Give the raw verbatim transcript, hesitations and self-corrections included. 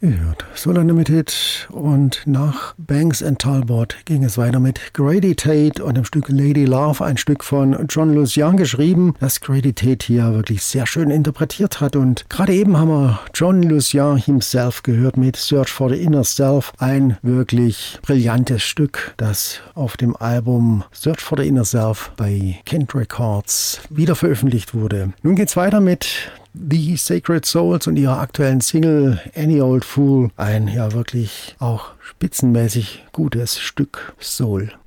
gehört. Soul Unlimited und nach Banks and Talbot ging es weiter mit Grady Tate und dem Stück Lady Love, ein Stück von John Lucian geschrieben, das Grady Tate hier wirklich sehr schön interpretiert hat. Und gerade eben haben wir John Lucian himself gehört mit Search for the Inner Self, ein wirklich brillantes Stück, das auf dem Album Search for the Inner Self bei Kent Records wieder veröffentlicht wurde. Nun geht's weiter mit The Sacred Souls und ihrer aktuellen Single Any Old Fool. Ein ja wirklich auch spitzenmäßig gutes Stück Soul.